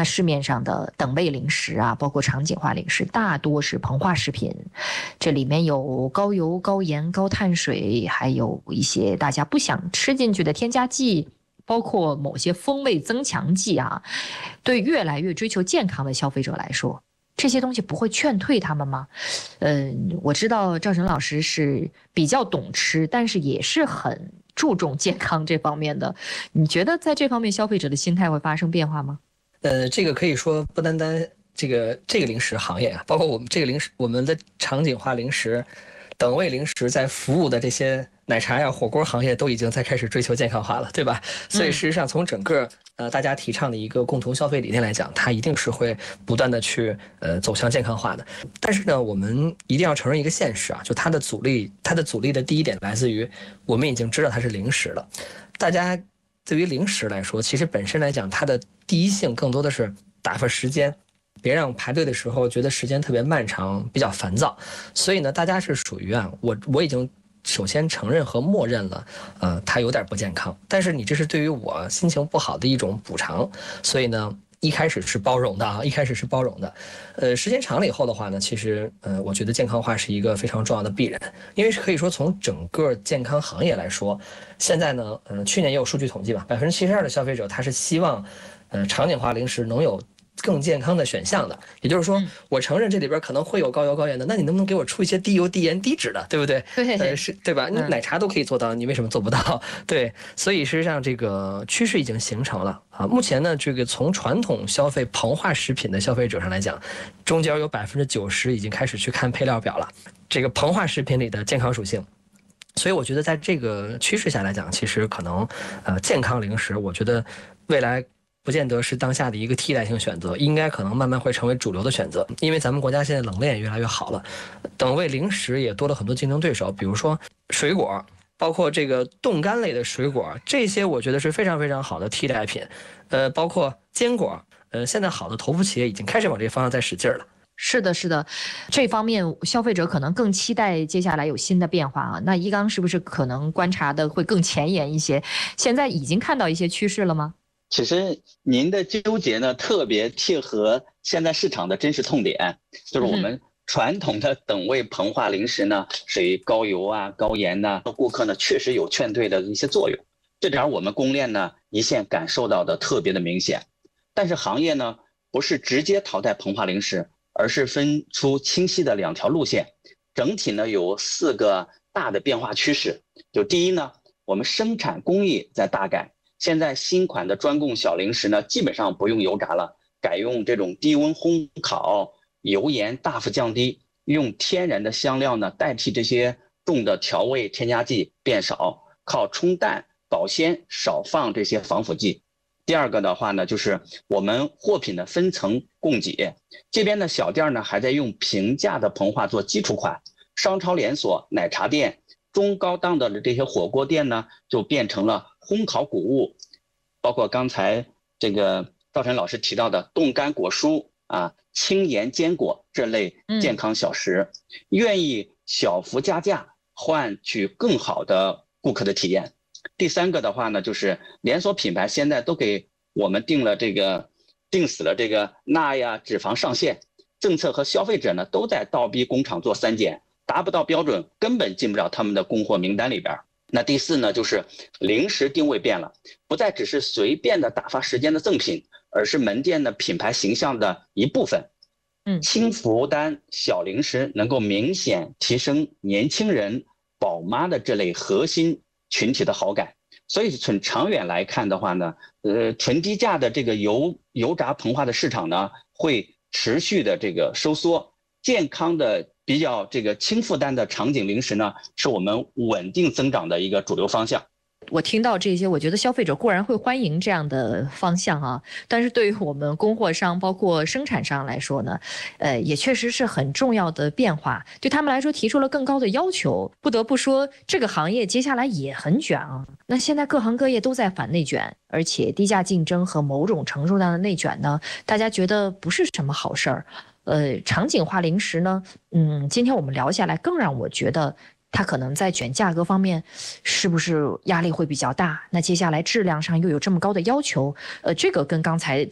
那市面上的等位零食啊，包括场景化零食，大多是膨化食品，这里面有高油、高盐、高碳水，还有一些大家不想吃进去的添加剂，包括某些风味增强剂啊。对越来越追求健康的消费者来说，这些东西不会劝退他们吗？我知道赵晨老师是比较懂吃，但是也是很注重健康这方面的。你觉得在这方面消费者的心态会发生变化吗？ 这个可以说不单单这个零食行业啊，包括我们这个零食，我们的场景化零食、等位零食在服务的这些奶茶呀、火锅行业都已经在开始追求健康化了，对吧？所以事实上从整个大家提倡的一个共同消费理念来讲，它一定是会不断的去走向健康化的。但是呢，我们一定要承认一个现实啊，就它的阻力的第一点来自于我们已经知道它是零食了。大家对于零食来说，其实本身来讲，它的第一性更多的是打发时间，别让排队的时候觉得时间特别漫长，比较烦躁。所以呢，大家是属于我已经首先承认和默认了，它有点不健康，但是你这是对于我心情不好的一种补偿，所以呢，一开始是包容的啊，时间长了以后的话呢，其实我觉得健康化是一个非常重要的必然，因为可以说从整个健康行业来说，现在呢，去年也有数据统计吧，72%的消费者他是希望，场景化零食能有更健康的选项的，也就是说，我承认这里边可能会有高油高盐的，那你能不能给我出一些低油低盐低脂的，对不对？ 对， 对吧？你奶茶都可以做到，你为什么做不到？对，所以事实上这个趋势已经形成了啊。目前呢，这个从传统消费膨化食品的消费者上来讲，中间有90%已经开始去看配料表了，这个膨化食品里的健康属性。所以我觉得在这个趋势下来讲，其实可能健康零食，我觉得未来不见得是当下的一个替代性选择，应该可能慢慢会成为主流的选择。因为咱们国家现在冷链也越来越好了，等位零食也多了很多竞争对手，比如说水果，包括这个冻干类的水果，这些我觉得是非常非常好的替代品。包括坚果，现在好的头部企业已经开始往这个方向在使劲了。 是的，是的，这方面消费者可能更期待接下来有新的变化啊。那一刚是不是可能观察的会更前沿一些？现在已经看到一些趋势了吗？ 其实您的纠结呢，特别贴合现在市场的真实痛点，就是我们传统的等位膨化零食呢，属于高油啊、高盐呐，顾客呢确实有劝退的一些作用，这点我们供链呢一线感受到的特别的明显。但是行业呢不是直接淘汰膨化零食，而是分出清晰的2条路线，整体呢有4个大的变化趋势。就第一呢，我们生产工艺在大改，现在新款的专供小零食呢，基本上不用油炸了，改用这种低温烘烤，油盐大幅降低，用天然的香料呢代替这些重的调味添加剂变少，靠冲淡保鲜，少放这些防腐剂。第二个的话呢，就是我们货品的分层供给，这边的小店呢还在用平价的膨化做基础款，商超连锁、奶茶店、中高档的这些火锅店呢，就变成了烘烤谷物，包括刚才这个赵晨老师提到的冻干果蔬啊、轻盐坚果这类健康小食，愿意小幅加价换取更好的顾客的体验。第三个的话呢，就是连锁品牌现在都给我们定死了这个钠呀、脂肪上限，政策和消费者呢都在倒逼工厂做3检，达不到标准根本进不了他们的供货名单里边。那第4呢，就是零食定位变了，不再只是随便的打发时间的赠品，而是门店的品牌形象的一部分。轻负担小零食能够明显提升年轻人、宝妈的这类核心群体的好感，所以从长远来看的话呢，纯低价的这个油炸膨化的市场呢，会持续的这个收缩，健康的比较这个轻负担的场景零食呢，是我们稳定增长的一个主流方向。 我听到这些，我觉得消费者固然会欢迎这样的方向啊，但是对于我们供货商包括生产商来说呢，也确实是很重要的变化，对他们来说提出了更高的要求。不得不说，这个行业接下来也很卷啊。那现在各行各业都在反内卷，而且低价竞争和某种程度上的内卷呢，大家觉得不是什么好事儿。场景化零食呢，今天我们聊下来，更让我觉得它可能在卷价格方面是不是压力会比较大？那接下来质量上又有这么高的要求，这个跟刚才